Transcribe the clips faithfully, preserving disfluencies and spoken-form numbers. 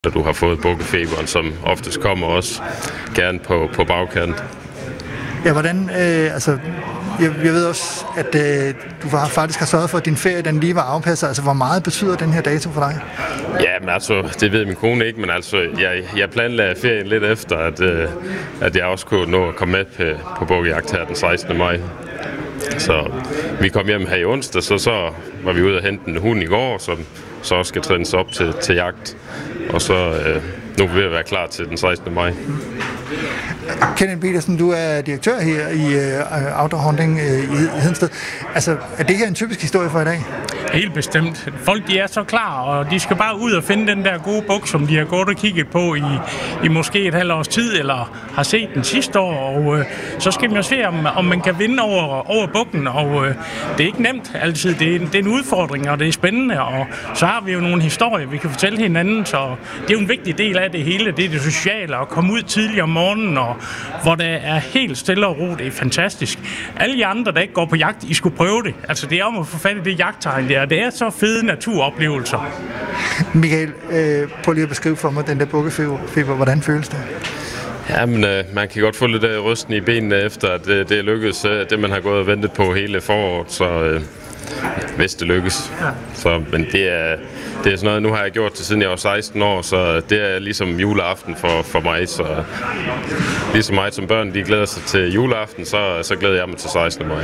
at du har fået bukkefeberen, som oftest kommer også gerne på, på bagkant. Ja, hvordan, øh, altså, jeg, jeg ved også, at øh, du har faktisk har sørget for, at din ferie, den lige var afpasset. Altså, hvor meget betyder den her dato for dig? Ja, men altså, det ved min kone ikke, men altså, jeg, jeg planlagde ferien lidt efter, at, øh, at jeg også kunne nå at komme med på, på bukkejagt her den sekstende maj. Så vi kom hjem her i onsdag, så, så var vi ude og hente en hund i går, som så også skal trænes op til, til jagt. Og så øh, nu er vi ved at være klar til den sekstende maj. Kenneth Petersen, du er direktør her i uh, Outdoor Hunting uh, i Hedensted. Altså, er det her en typisk historie for i dag? Helt bestemt. Folk, de er så klar, og de skal bare ud og finde den der gode buk, som de har gået og kigget på i, i måske et halvt års tid, eller har set den sidste år, og uh, så skal man jo se, om, om man kan vinde over, over bukken, og uh, det er ikke nemt altid. Det er, det er en udfordring, og det er spændende, og så har vi jo nogle historier, vi kan fortælle hinanden, så det er jo en vigtig del af det hele, det er det sociale, at komme ud tidligere om morgenen, og hvor det er helt stille og ro, det er fantastisk. Alle de andre, der ikke går på jagt, I skulle prøve det. Altså, det er om at få fat i det jagttegn der. Det er så fede naturoplevelser. Michael, øh, prøv lige at beskrive for mig den der bukkefeber. Hvordan føles det? Jamen, øh, man kan godt få lidt af rysten i benene efter, at det, det er lykkedes. Øh, det, man har gået og ventet på hele foråret, så øh, hvis det lykkes. Ja. Så, men det er, det er sådan noget, nu har jeg gjort det siden jeg var seksten år, så det er ligesom juleaften for, for mig. Så ligesom mig som børn, de glæder sig til juleaften, så, så glæder jeg mig til sekstende maj.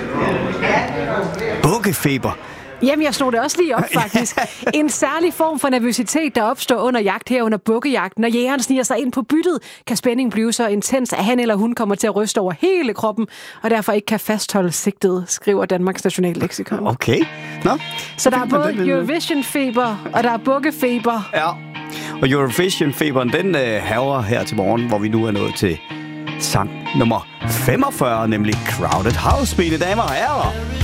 Bukkefeber. Jamen, jeg slog det også lige op, faktisk. En særlig form for nervøsitet, der opstår under jagt her under bukkejagten. Når jægeren sniger sig ind på byttet, kan spændingen blive så intens, at han eller hun kommer til at ryste over hele kroppen, og derfor ikke kan fastholde sigtet, skriver Danmarks Nationalleksikon. Okay. Nå. Så der er både Eurovision-feber, og der er bukkefeber. Ja, og Eurovision-feberen, den øh, haver her til morgen, hvor vi nu er nået til sang nummer femogfyrre, nemlig Crowded House, mine damer og herrer.